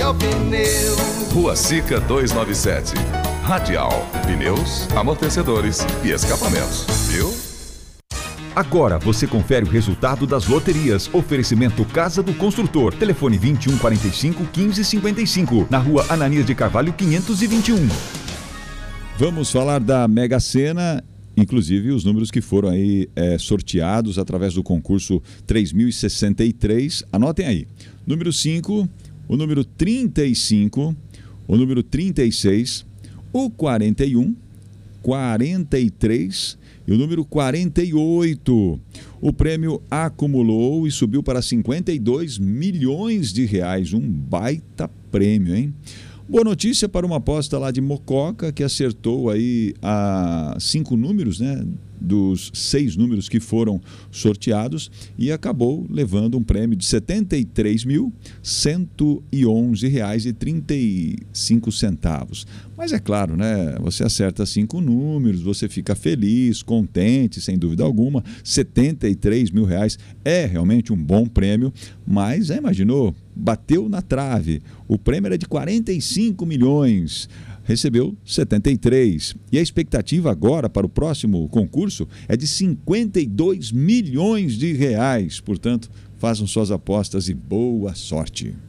Radial Pneu. Rua Sica 297. Radial Pneus, amortecedores e escapamentos. Viu? Agora você confere o resultado das loterias. Oferecimento Casa do Construtor. Telefone 2145-1555. Na rua Ananias de Carvalho 521. Vamos falar da Mega Sena, inclusive os números que foram aí sorteados através do concurso 3063. Anotem aí. Número 5, o número 35, o número 36, o 41, 43 e o número 48. O prêmio acumulou e subiu para 52 milhões de reais. Um baita prêmio, hein? Boa notícia para uma aposta lá de Mococa, que acertou aí 5 números, né? Dos 6 números que foram sorteados e acabou levando um prêmio de R$ 73.111,35. Mas é claro, né? Você acerta 5 números, você fica feliz, contente, sem dúvida alguma. R$ 73 mil é realmente um bom prêmio, mas já imaginou? Bateu na trave. O prêmio era de 45 milhões. Recebeu 73. E a expectativa agora para o próximo concurso é de 52 milhões de reais. Portanto, façam suas apostas e boa sorte.